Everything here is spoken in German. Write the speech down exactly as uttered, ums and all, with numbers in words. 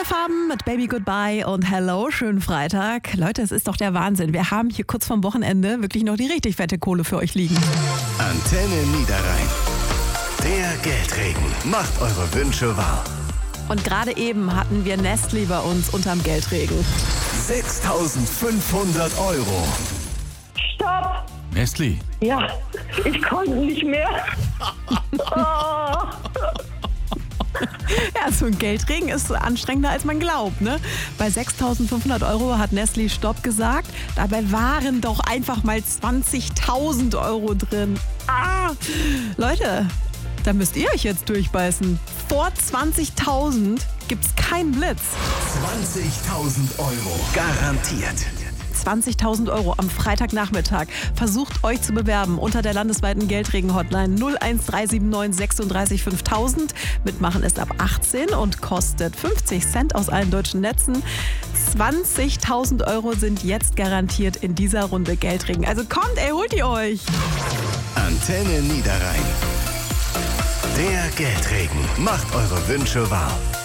Alle Farben mit Baby Goodbye und Hello, schönen Freitag. Leute, es ist doch der Wahnsinn. Wir haben hier kurz vorm Wochenende wirklich noch die richtig fette Kohle für euch liegen. Antenne Niederrhein. Der Geldregen macht eure Wünsche wahr. Und gerade eben hatten wir Nestli bei uns unterm Geldregen. sechstausendfünfhundert Euro. Stopp! Nestli. Ja, ich konnte nicht mehr. Oh. Ja, so ein Geldregen ist anstrengender, als man glaubt, ne? Bei sechstausendfünfhundert Euro hat Nestli Stopp gesagt. Dabei waren doch einfach mal zwanzigtausend Euro drin. Ah! Leute, da müsst ihr euch jetzt durchbeißen. Vor zwanzigtausend gibt's keinen Blitz. zwanzigtausend Euro. Garantiert. zwanzigtausend Euro am Freitagnachmittag. Versucht euch zu bewerben unter der landesweiten Geldregen-Hotline null eins drei sieben neun sechsunddreißig fünftausend. Mitmachen ist ab achtzehn und kostet fünfzig Cent aus allen deutschen Netzen. zwanzigtausend Euro sind jetzt garantiert in dieser Runde Geldregen. Also kommt, ey, holt ihr euch! Antenne Niederrhein. Der Geldregen macht eure Wünsche wahr.